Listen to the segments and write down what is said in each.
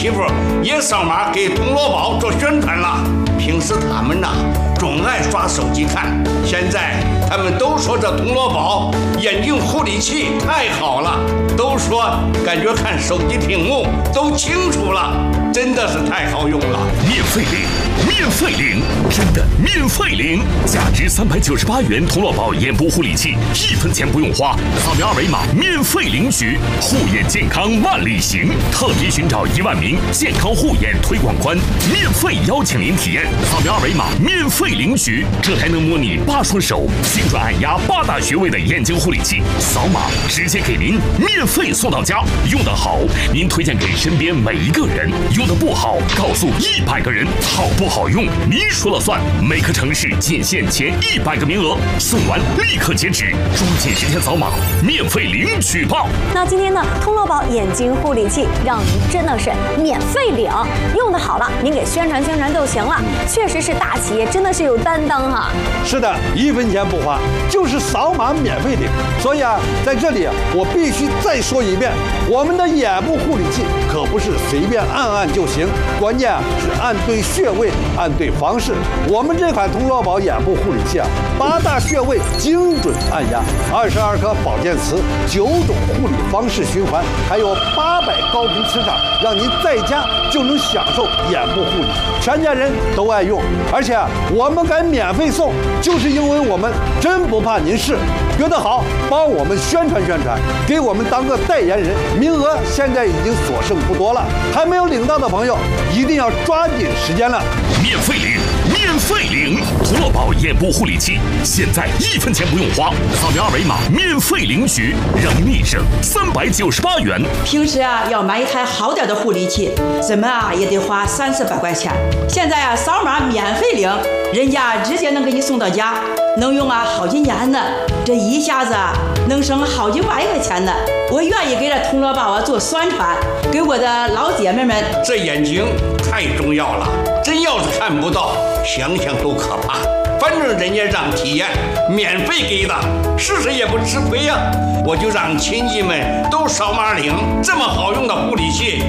媳妇也上马给铜锣宝做宣传了。平时他们总爱刷手机看，现在他们都说这铜锣宝眼睛护理器太好了，都说感觉看手机屏幕都清楚了，真的是太好用了。 免费领，免费领，真的免费领！价值398元铜锣宝眼部护理器，1分钱不用花，扫描二维码免费领取，护眼健康万里行。特别寻找1万名健康护眼推广官，免费邀请您体验，扫描二维码免费领取，这还能模拟8双手精准按压8大穴位的眼睛护理器，扫码直接给您免费送到家。用得好，您推荐给身边每一个人；用得不好，告诉100个人。好不好用，您说了算。每个城市仅限前100个名额，送完立刻截止，抓紧时间扫码，免费领取吧。 那今天呢，铜锣宝眼睛护理器让您真的是免费领，用得好了，您给宣传宣传就行了。确实是大企业，真的是有担当哈。 是的，1分钱不花，就是扫码免费领。所以在这里我必须再说一遍，我们的眼部护理器可不是随便按就行，关键是按对穴位，按对方式。我们这款铜锣宝眼部护理器8大穴位精准按压，22颗保健词，9种护理方式循环，还有800高频磁场，让您在家就能享受眼部护理，全家人都爱用。而且我们敢免费送，就是因为我们真不怕您试。觉得好，帮我们宣传宣传，给我们当个代言人。名额现在已经所剩不多了，还没有领到的朋友一定要抓紧时间了。 免费领，免费领！铜锣宝眼部护理器，现在1分钱不用花，扫描二维码免费领取，让您立省398元。 平时要买一台好点的护理器，怎么也得花30-40块钱。现在扫码免费领，人家直接能给你送到家，能用好几年呢。这一下子能省好几万块钱呢。我愿意给这铜锣宝做宣传，给我的老姐妹们。 这眼睛太重要了，真要是看不到，想想都可怕。反正人家让体验，免费给的，试试也不吃亏呀。我就让亲戚们都扫码领，这么好用的护理器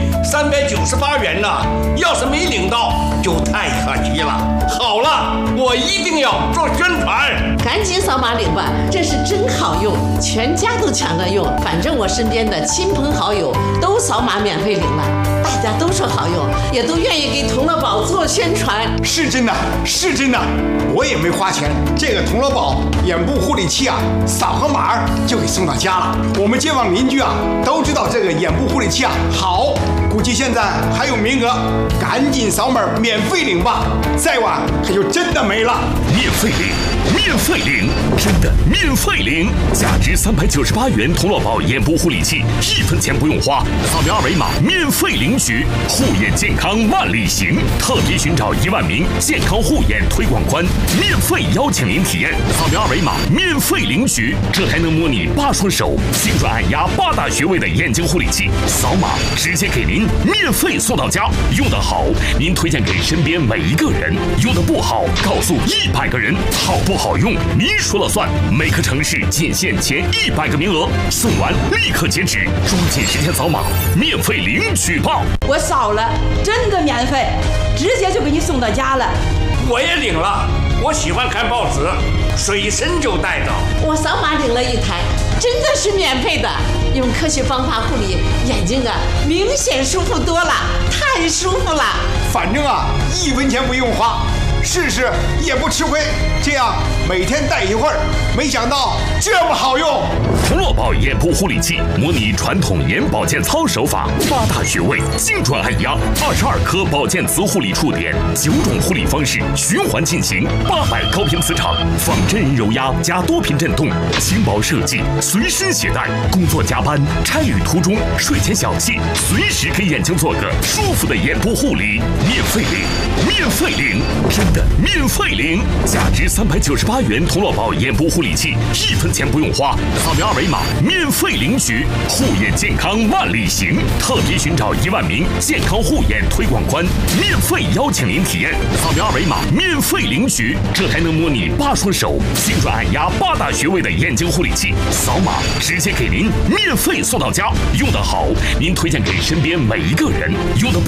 ，398元呢，要是没领到就太可惜了。好了，我一定要做宣传， 赶紧扫码领吧，这是真好用，全家都抢着用。反正我身边的亲朋好友都扫码免费领了，大家都说好用，也都愿意给铜锣宝做宣传。 是真的，是真的，我也没花钱，这个铜锣宝眼部护理器扫个码就给送到家了。我们街坊邻居都知道这个眼部护理器好，估计现在还有名额，赶紧扫码免费领吧，再晚可就真的没了。 免费领，免费领，真的免费领！价值398元铜锣宝眼部护理器，1分钱不用花，扫描二维码免费领取，护眼健康万里行。特别寻找1万名健康护眼推广官，免费邀请您体验，扫描二维码免费领取，这还能模拟8双手精准按压8大穴位的眼睛护理器，扫码直接给您免费送到家。用得好，您推荐给身边每一个人；用得不好，告诉100个人。好不好用，您说了算。每个城市仅限前100个名额，送完立刻截止，抓紧时间扫码，免费领取吧。 我扫了，真的免费，直接就给你送到家了。 我也领了，我喜欢看报纸，随身就带着。 我扫码领了一台，真的是免费的，用科学方法护理眼睛明显舒服多了，太舒服了。 反正1分钱不用花，试试也不吃亏，这样每天戴一会儿，没想到这么好用。 铜锣宝眼部护理器模拟传统眼保健操手法，8大穴位精准按压，22颗保健磁护理触点，9种护理方式循环进行，800高频磁场，仿真人揉压加多频震动，轻薄设计，随身携带，工作加班、差旅途中、睡前小憩，随时给眼睛做个舒服的眼部护理。免费领，免费领，真的免费领！价值398元铜锣宝眼部护理器，1分钱不用花，扫描二维码免费领取，护眼健康万里行。特别寻找1万名健康护眼推广官，免费邀请您体验，扫描二维码免费领取，这还能模拟8双手精准按压8大穴位的眼睛护理器，扫码直接给您免费送到家。用得好，您推荐给身边每一个人；用得